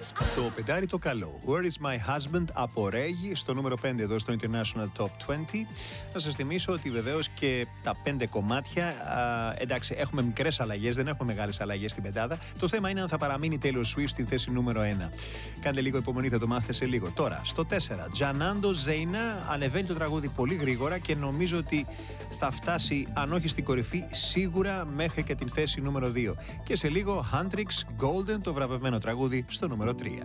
Το πεντάρι το καλό. Where is my husband από Reg στο νούμερο 5 εδώ στο International Top 20. Να σας θυμίσω ότι βεβαίως και τα 5 κομμάτια, εντάξει, έχουμε μικρές αλλαγές, δεν έχουμε μεγάλες αλλαγές στην πεντάδα. Το θέμα είναι αν θα παραμείνει Taylor Swift στην θέση νούμερο 1. Κάντε λίγο υπομονή, θα το μάθετε σε λίγο. Τώρα, στο 4, Janando Zeina, ανεβαίνει το τραγούδι πολύ γρήγορα και νομίζω ότι θα φτάσει, αν όχι στην κορυφή, σίγουρα μέχρι και την θέση νούμερο 2. Και σε λίγο, Huntrix Golden, το βραβευμένο τραγούδι στο νούμερο 3.